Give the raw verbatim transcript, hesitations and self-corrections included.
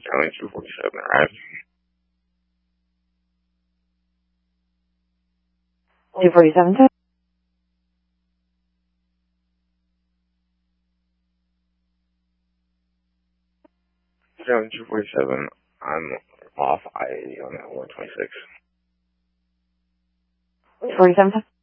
Charlie two forty-seven, right? two forty-seven, Charlie two forty-seven, I'm off I eighty on that one twenty-six. two forty-seven.